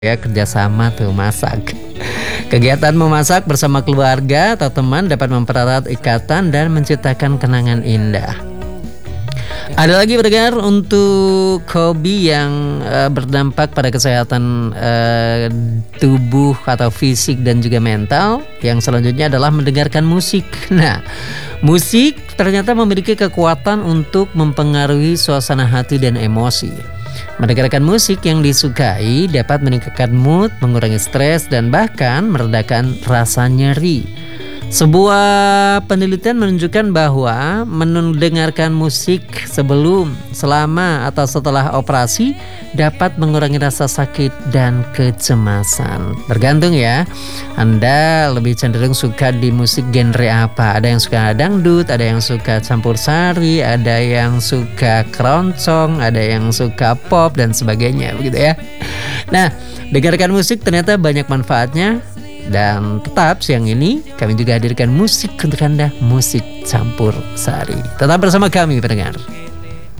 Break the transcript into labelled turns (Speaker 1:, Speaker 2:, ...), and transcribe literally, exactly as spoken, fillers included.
Speaker 1: Ya, kerjasama tuh masak. Kegiatan memasak bersama keluarga atau teman dapat mempererat ikatan dan menciptakan kenangan indah. Ada lagi pendengar untuk hobi yang uh, berdampak pada kesehatan uh, tubuh atau fisik dan juga mental. Yang selanjutnya adalah mendengarkan musik. Nah, musik ternyata memiliki kekuatan untuk mempengaruhi suasana hati dan emosi. Mendengarkan musik yang disukai dapat meningkatkan mood, mengurangi stres, dan bahkan meredakan rasa nyeri. Sebuah penelitian menunjukkan bahwa mendengarkan musik sebelum, selama, atau setelah operasi dapat mengurangi rasa sakit dan kecemasan. Tergantung ya, Anda lebih cenderung suka di musik genre apa. Ada yang suka dangdut, ada yang suka campur sari, ada yang suka keroncong, ada yang suka pop, dan sebagainya, begitu ya. Nah, dengarkan musik ternyata banyak manfaatnya. Dan tetap siang ini kami juga hadirkan musik untuk Anda, musik campur sari. Tetap bersama kami pendengar.